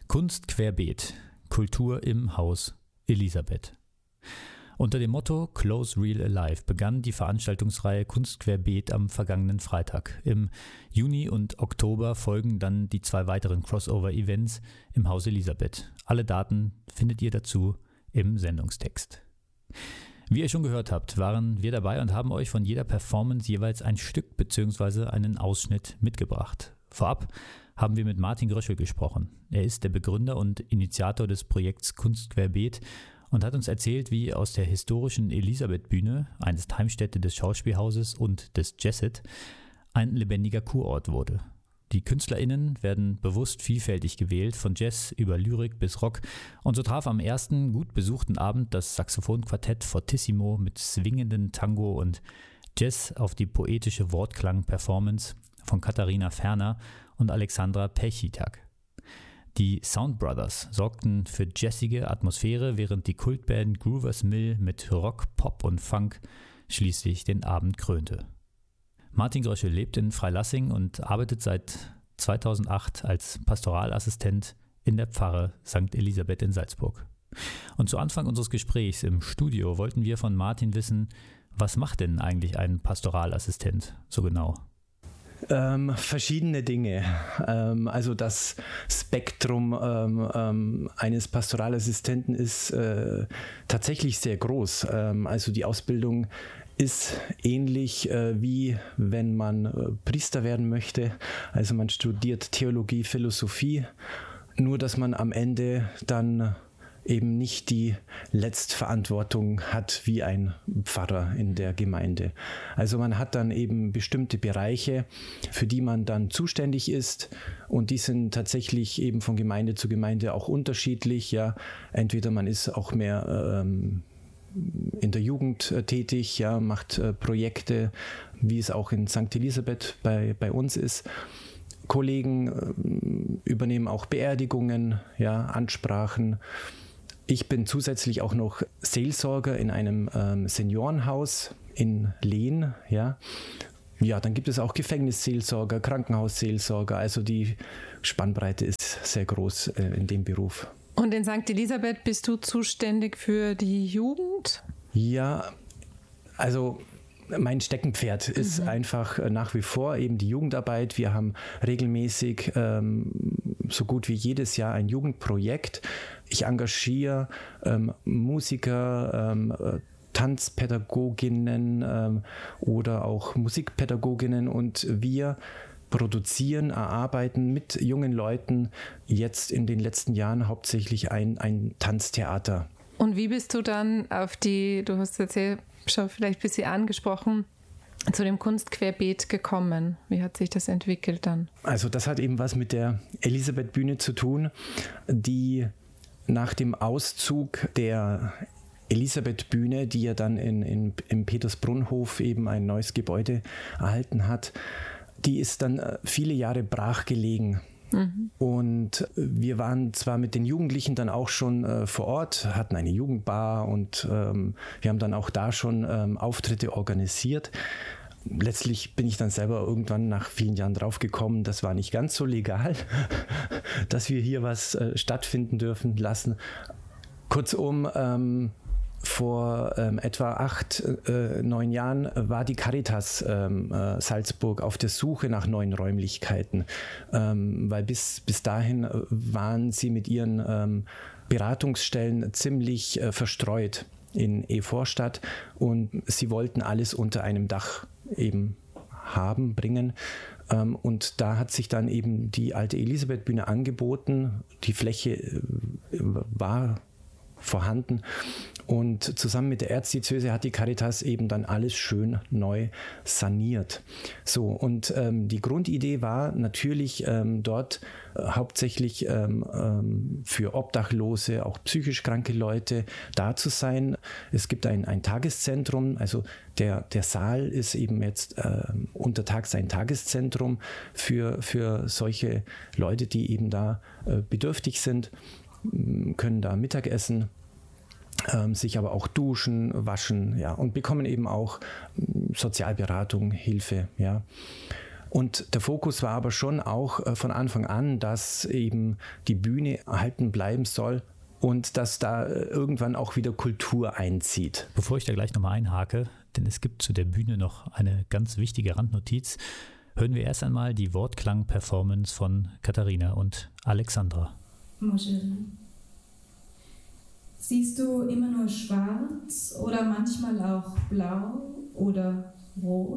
Kunst querbeet. Kultur im Haus Elisabeth. Unter dem Motto Close Real Alive begann die Veranstaltungsreihe Kunst querbeet am vergangenen Freitag. Im Juni und Oktober folgen dann die 2 weiteren Crossover-Events im Haus Elisabeth. Alle Daten findet ihr dazu im Sendungstext. Wie ihr schon gehört habt, waren wir dabei und haben euch von jeder Performance jeweils ein Stück bzw. einen Ausschnitt mitgebracht. Vorab haben wir mit Martin Gröschel gesprochen. Er ist der Begründer und Initiator des Projekts Kunst querbeet und hat uns erzählt, wie aus der historischen Elisabeth-Bühne, einst Heimstätte des Schauspielhauses und des Jesset, ein lebendiger Kurort wurde. Die KünstlerInnen werden bewusst vielfältig gewählt, von Jazz über Lyrik bis Rock. Und so traf am ersten gut besuchten Abend das Saxophonquartett Fortissimo mit swingenden Tango und Jazz auf die poetische Wortklang-Performance von Katharina Ferner und Alexandra Pechitak. Die Sound Brothers sorgten für jazzige Atmosphäre, während die Kultband Groovers Mill mit Rock, Pop und Funk schließlich den Abend krönte. Martin Gröschel lebt in Freilassing und arbeitet seit 2008 als Pastoralassistent in der Pfarre St. Elisabeth in Salzburg. Und zu Anfang unseres Gesprächs im Studio wollten wir von Martin wissen, was macht denn eigentlich ein Pastoralassistent so genau? Verschiedene Dinge. Also das Spektrum eines Pastoralassistenten ist tatsächlich sehr groß. Also die Ausbildung ist ähnlich wie wenn man Priester werden möchte. Also man studiert Theologie, Philosophie, nur dass man am Ende dann eben nicht die Letztverantwortung hat wie ein Pfarrer in der Gemeinde. Also man hat dann eben bestimmte Bereiche, für die man dann zuständig ist, und die sind tatsächlich eben von Gemeinde zu Gemeinde auch unterschiedlich. Ja, entweder man ist auch mehr in der Jugend tätig, ja, macht Projekte, wie es auch in St. Elisabeth bei uns ist. Kollegen übernehmen auch Beerdigungen, ja, Ansprachen. Ich bin zusätzlich auch noch Seelsorger in einem Seniorenhaus in Lehn. Ja. Ja, dann gibt es auch Gefängnisseelsorger, Krankenhausseelsorger. Also die Spannbreite ist sehr groß in dem Beruf. Und in St. Elisabeth bist du zuständig für die Jugend? Ja, also mein Steckenpferd ist einfach nach wie vor eben die Jugendarbeit. Wir haben regelmäßig so gut wie jedes Jahr ein Jugendprojekt. Ich engagiere Musiker, Tanzpädagoginnen oder auch Musikpädagoginnen, und wir produzieren, erarbeiten mit jungen Leuten jetzt in den letzten Jahren hauptsächlich ein Tanztheater. Und wie bist du dann auf du hast jetzt schon vielleicht ein bisschen angesprochen, zu dem Kunst querbeet gekommen? Wie hat sich das entwickelt dann? Also das hat eben was mit der Elisabeth-Bühne zu tun, die nach dem Auszug der Elisabeth-Bühne, die ja dann im Petersbrunnhof eben ein neues Gebäude erhalten hat, die ist dann viele Jahre brach gelegen. Und wir waren zwar mit den Jugendlichen dann auch schon vor Ort, hatten eine Jugendbar, und wir haben dann auch da schon Auftritte organisiert. Letztlich bin ich dann selber irgendwann nach vielen Jahren draufgekommen, das war nicht ganz so legal, dass wir hier was stattfinden dürfen lassen. Kurzum, vor etwa 8, 9 Jahren war die Caritas Salzburg auf der Suche nach neuen Räumlichkeiten, weil bis dahin waren sie mit ihren Beratungsstellen ziemlich verstreut in Evorstadt, und sie wollten alles unter einem Dach eben bringen. Und da hat sich dann eben die alte Elisabeth-Bühne angeboten. Die Fläche war vorhanden, und zusammen mit der Erzdiözese hat die Caritas eben dann alles schön neu saniert. So, und die Grundidee war natürlich dort hauptsächlich für Obdachlose, auch psychisch kranke Leute da zu sein. Es gibt ein Tageszentrum, also der Saal ist eben jetzt untertags ein Tageszentrum für solche Leute, die eben da bedürftig sind, können da Mittag essen, sich aber auch duschen, waschen, ja, und bekommen eben auch Sozialberatung, Hilfe, ja. Und der Fokus war aber schon auch von Anfang an, dass eben die Bühne erhalten bleiben soll und dass da irgendwann auch wieder Kultur einzieht. Bevor ich da gleich nochmal einhake, denn es gibt zu der Bühne noch eine ganz wichtige Randnotiz, hören wir erst einmal die Wortklang-Performance von Katharina und Alexandra. Muscheln. Siehst du immer nur schwarz oder manchmal auch blau oder rot?